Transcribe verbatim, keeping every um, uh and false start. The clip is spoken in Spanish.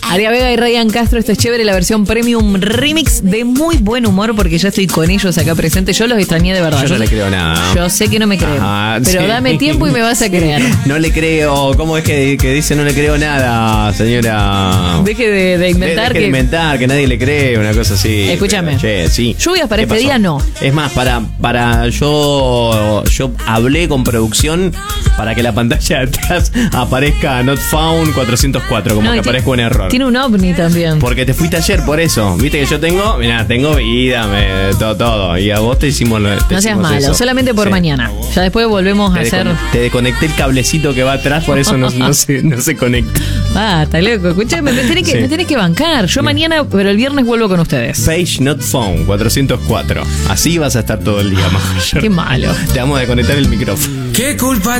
Aria Vega y Ryan Castro, esto es chévere, la versión premium remix de muy buen humor porque ya estoy con ellos acá presentes. Yo los extrañé de verdad. Yo no le creo nada. Yo sé que no me creo. Ajá, pero sí. Dame tiempo y me vas a creer. No le creo. ¿Cómo es que, que dice no le creo nada, señora? Deje de, de inventar. Deje que... de inventar, que nadie le cree, una cosa así. Escúchame. Che, sí. Lluvias para este pasó? día no. Es más, para, para yo, yo hablé con producción para que la pantalla de atrás aparezca Not Found cuatrocientos cuatro, como no, que aparezca un error. Tiene un ovni también. Porque te fuiste ayer por eso. Viste que yo tengo, mirá, tengo vida, me, todo, todo. Y a vos te hicimos, te no seas malo, eso. Solamente por sí. mañana. Ya después volvemos te a hacer. Te desconecté el cablecito que va atrás, por eso no, no, se, no se conecta. Ah, está loco. Escuchame, me tenés que, sí. me tenés que bancar. Yo sí. mañana, pero el viernes vuelvo con ustedes. Page Not Found cuatrocientos cuatro. Así vas a estar todo el día, Majo. Qué malo. Te vamos a desconectar el micrófono. ¿Qué culpa